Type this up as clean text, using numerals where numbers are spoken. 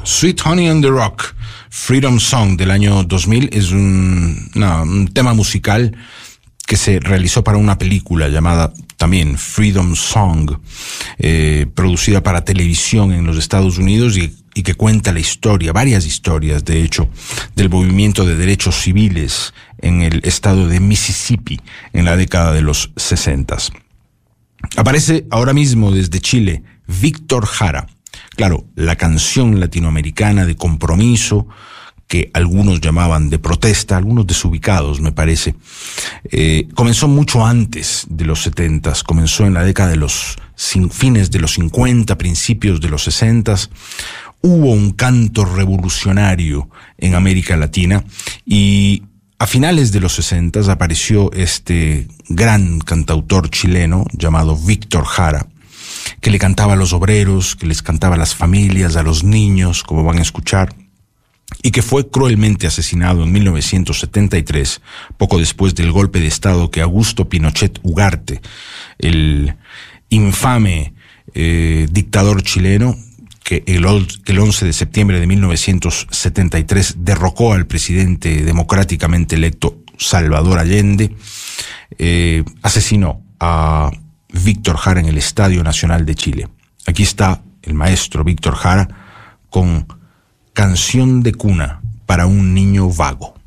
Sweet Honey on the Rock, Freedom Song del año 2000, es un tema musical que se realizó para una película llamada también Freedom Song, producida para televisión en los Estados Unidos y que cuenta la historia, varias historias de hecho, del movimiento de derechos civiles en el estado de Mississippi en la década de los 60. Aparece ahora mismo desde Chile Víctor Jara. Claro, la canción latinoamericana de compromiso, que algunos llamaban de protesta, algunos desubicados me parece, comenzó mucho antes de los 70, comenzó en la década de los fines de los 50, principios de los 60. Hubo un canto revolucionario en América Latina y a finales de los 60 apareció este gran cantautor chileno llamado Víctor Jara, que le cantaba a los obreros, que les cantaba a las familias, a los niños, como van a escuchar, y que fue cruelmente asesinado en 1973, poco después del golpe de Estado que Augusto Pinochet Ugarte, el infame dictador chileno, que el 11 de septiembre de 1973 derrocó al presidente democráticamente electo Salvador Allende, asesinó a Víctor Jara en el Estadio Nacional de Chile. Aquí está el maestro Víctor Jara con Canción de cuna para un niño vago.